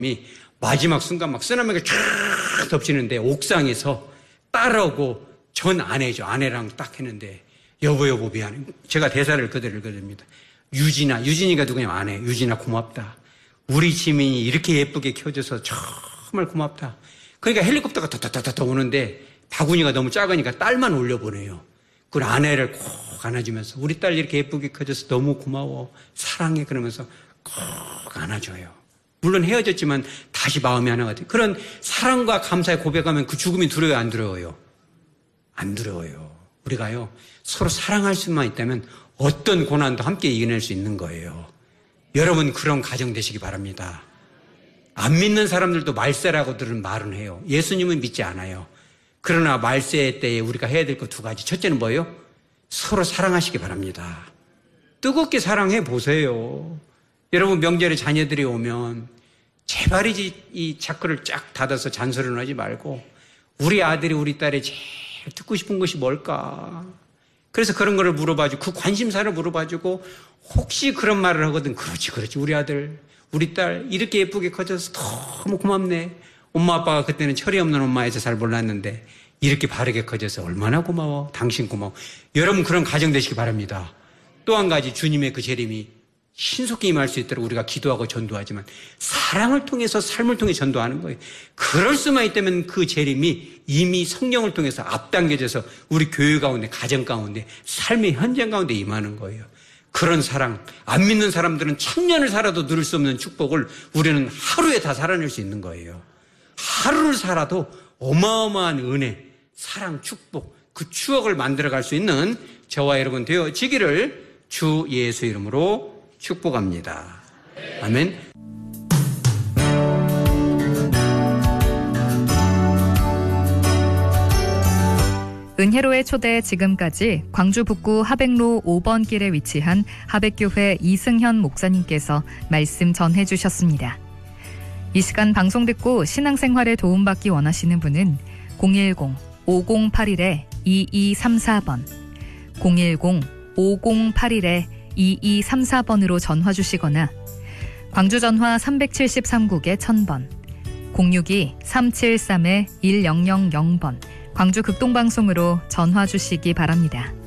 마지막 순간 막 쓰나미가 쫙 덮치는데 옥상에서 딸하고 전 아내죠. 아내랑 딱 했는데 여보 미안해. 제가 대사를 그대로 읽어드립니다. 유진이가 누구냐면 아내. 유진아 고맙다. 우리 지민이 이렇게 예쁘게 켜줘서 정말 고맙다. 그러니까 헬리콥터가 더더더더 오는데 바구니가 너무 작으니까 딸만 올려보내요. 그걸 아내를 꼭 안아주면서 우리 딸 이렇게 예쁘게 켜줘서 너무 고마워. 사랑해. 그러면서 꼭 안아줘요. 물론 헤어졌지만 다시 마음이 하나가 돼요. 그런 사랑과 감사의 고백하면 그 죽음이 두려워요? 안 두려워요? 안 두려워요. 우리가요 서로 사랑할 수만 있다면 어떤 고난도 함께 이겨낼 수 있는 거예요. 여러분 그런 가정 되시기 바랍니다. 안 믿는 사람들도 말세라고들은 말은 해요. 예수님은 믿지 않아요. 그러나 말세 때에 우리가 해야 될 것 두 가지. 첫째는 뭐예요? 서로 사랑하시기 바랍니다. 뜨겁게 사랑해 보세요. 여러분 명절에 자녀들이 오면 제발 이 자크를 쫙 닫아서 잔소리는 하지 말고 우리 아들이 우리 딸이 제일 듣고 싶은 것이 뭘까? 그래서 그런 거를 물어봐주고 그 관심사를 물어봐주고 혹시 그런 말을 하거든. 그렇지 우리 아들 우리 딸 이렇게 예쁘게 커져서 너무 고맙네. 엄마 아빠가 그때는 철이 없는 엄마여서 잘 몰랐는데 이렇게 바르게 커져서 얼마나 고마워. 당신 고마워. 여러분 그런 가정 되시기 바랍니다. 또 한 가지 주님의 그 재림이 신속히 임할 수 있도록 우리가 기도하고 전도하지만 사랑을 통해서 삶을 통해 전도하는 거예요. 그럴 수만 있다면 그 재림이 이미 성령을 통해서 앞당겨져서 우리 교회 가운데 가정 가운데 삶의 현장 가운데 임하는 거예요. 그런 사랑 안 믿는 사람들은 천년을 살아도 누릴 수 없는 축복을 우리는 하루에 다 살아낼 수 있는 거예요. 하루를 살아도 어마어마한 은혜 사랑 축복 그 추억을 만들어갈 수 있는 저와 여러분 되어지기를 주 예수 이름으로 축복합니다. 아멘. 은혜로의 초대 지금까지 광주 북구 하백로 5번 길에 위치한 하백교회 이승현 목사님께서 말씀 전해 주셨습니다. 이 시간 방송 듣고 신앙생활에 도움받기 원하시는 분은 010-5081-2234번 010-5081-2234번으로 전화 주시거나 광주 전화 373국에 1000번 062-373-1000번 광주 극동방송으로 전화 주시기 바랍니다.